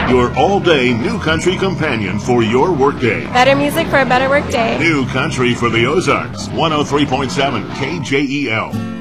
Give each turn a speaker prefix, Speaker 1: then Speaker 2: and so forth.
Speaker 1: your all-day New Country companion for your workday.
Speaker 2: Better music for a better workday.
Speaker 1: New Country for the Ozarks, 103.7 KJEL.